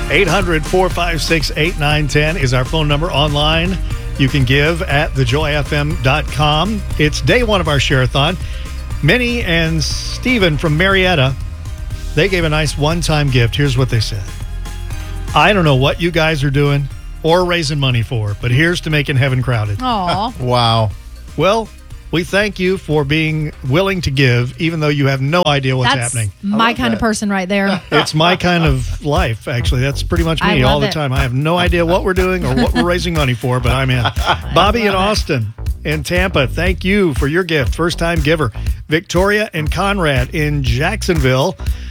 800-456-8910 is our phone number. Online, you can give at thejoyfm.com. It's day one of our share-a-thon. Minnie and Stephen from Marietta, they gave a nice one-time gift. Here's what they said. I don't know what you guys are doing or raising money for, but here's to making heaven crowded. Aw. Wow. Well, we thank you for being willing to give, even though you have no idea what's happening. My kind of person right there. It's my kind of life, actually. That's pretty much me all the time. I have no idea what we're doing or what we're raising money for, but I'm in. Bobby in Austin in Tampa, thank you for your gift. First-time giver. Victoria and Conrad in Jacksonville,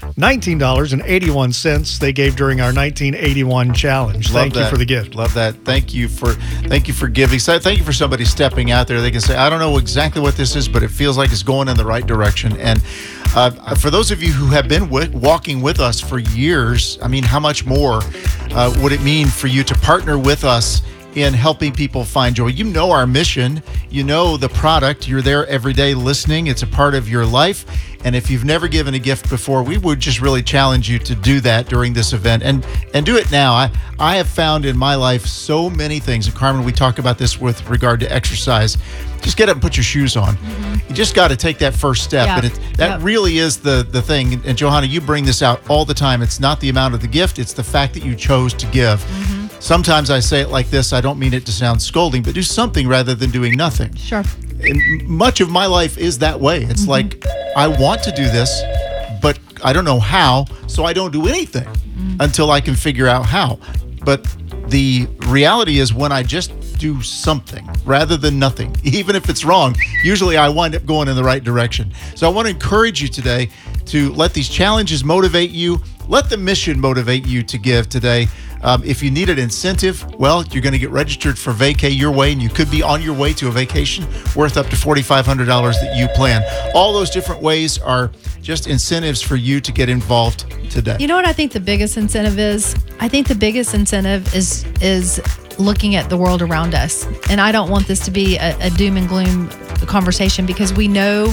$19.81 they gave during our 1981 challenge. Thank you for the gift. Love that. Thank you for giving. So thank you for somebody stepping out there. They can say, I don't know exactly what this is, but it feels like it's going in the right direction. And for those of you who have been walking with us for years, I mean, how much more would it mean for you to partner with us in helping people find joy? You know our mission. You know the product. You're there every day listening. It's a part of your life. And if you've never given a gift before, we would just really challenge you to do that during this event and do it now. I have found in my life so many things. And Carmen, we talk about this with regard to exercise. Just get up and put your shoes on. Mm-hmm. You just got to take that first step. Yeah. And that really is the thing. And Johanna, you bring this out all the time. It's not the amount of the gift. It's the fact that you chose to give. Mm-hmm. Sometimes I say it like this. I don't mean it to sound scolding, but do something rather than doing nothing. Sure. And much of my life is that way. It's like, I want to do this, but I don't know how, so I don't do anything until I can figure out how. But the reality is when I just do something rather than nothing, even if it's wrong, usually I wind up going in the right direction. So I want to encourage you today to let these challenges motivate you. Let the mission motivate you to give today. If you need an incentive, well, you're going to get registered for Vacay Your Way, and you could be on your way to a vacation worth up to $4,500 that you plan. All those different ways are just incentives for you to get involved today. You know what I think the biggest incentive is? I think the biggest incentive is looking at the world around us. And I don't want this to be a doom and gloom conversation, because we know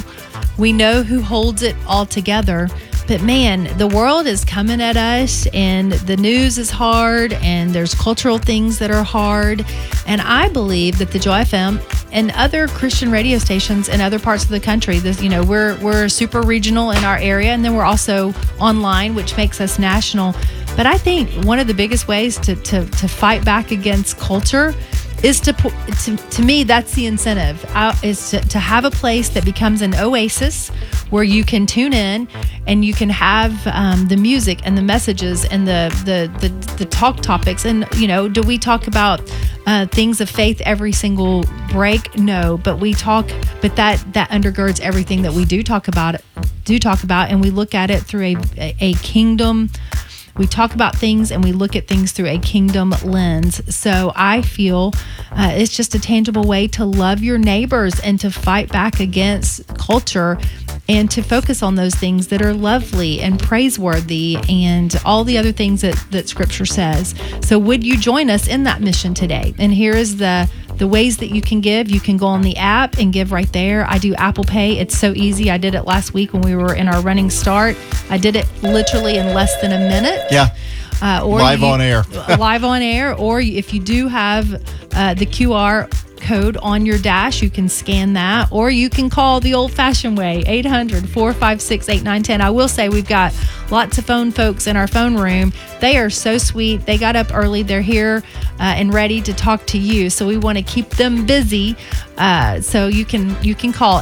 who holds it all together. But man, the world is coming at us, and the news is hard, and there's cultural things that are hard. And I believe that the Joy FM and other Christian radio stations in other parts of the country, we're super regional in our area, and then we're also online, which makes us national. But I think one of the biggest ways to fight back against culture is to me, that's the incentive, is to have a place that becomes an oasis where you can tune in and you can have the music and the messages and the talk topics. And, do we talk about things of faith every single break? No, but that undergirds everything that we do talk about, and we look at it through a kingdom. We talk about things and we look at things through a kingdom lens. So I feel it's just a tangible way to love your neighbors and to fight back against culture and to focus on those things that are lovely and praiseworthy and all the other things that Scripture says. So would you join us in that mission today? And here is the ways that you can give. You can go on the app and give right there. I do Apple Pay. It's so easy. I did it last week when we were in our running start. I did it literally in less than a minute. Yeah. Or live on air. Live on air. Or if you do have the QR code on your dash, you can scan that, or you can call the old-fashioned way, 800-456-8910. I will say we've got lots of phone folks in our phone room. They are so sweet. They got up early. They're here and ready to talk to you. So we want to keep them busy. So you can call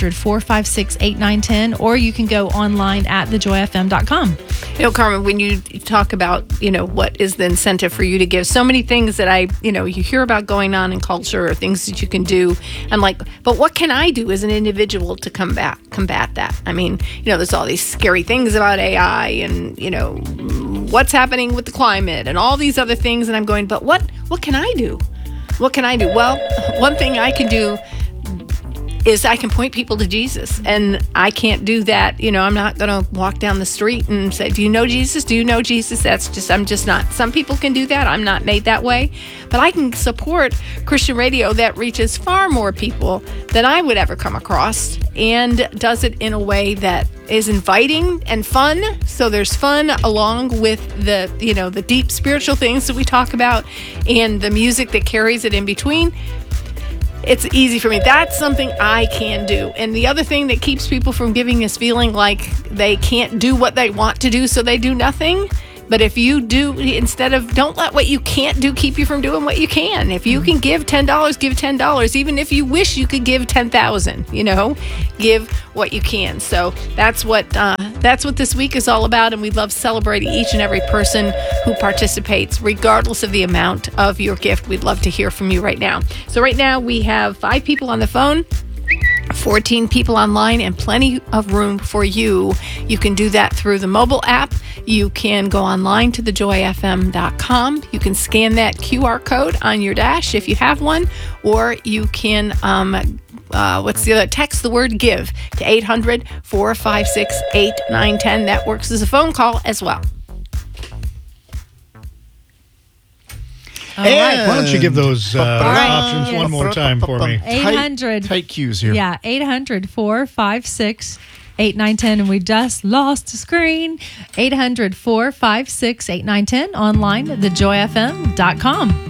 800-456-8910, or you can go online at thejoyfm.com. Carmen, when you talk about, what is the incentive for you to give, so many things that you hear about going on in culture or things that you can do. I'm like, but what can I do as an individual to combat that? I mean, there's all these scary things about AI and, what's happening with the climate and all these other things. And I'm going, but what can I do? What can I do? Well, one thing I can do is I can point people to Jesus, and I can't do that. I'm not going to walk down the street and say, do you know Jesus? Do you know Jesus? I'm just not. Some people can do that. I'm not made that way, but I can support Christian radio that reaches far more people than I would ever come across, and does it in a way that is inviting and fun. So there's fun along with the deep spiritual things that we talk about and the music that carries it in between. It's easy for me. That's something I can do. And the other thing that keeps people from giving is feeling like they can't do what they want to do, so they do nothing. But if you do, don't let what you can't do keep you from doing what you can. If you can give $10, give $10. Even if you wish you could give 10,000, give what you can. So that's what this week is all about. And we love celebrating each and every person who participates, regardless of the amount of your gift. We'd love to hear from you right now. So right now we have 5 people on the phone, 14 people online, and plenty of room for you. You can do that through the mobile app. You can go online to thejoyfm.com. You can scan that QR code on your dash if you have one, or you can text the word give to 800-456-8910. That works as a phone call as well. All right. Why don't you give those options one more time for me? 800. Tight cues here. Yeah, 800-456-8910. And we just lost the screen. 800-456-8910. Online, thejoyfm.com.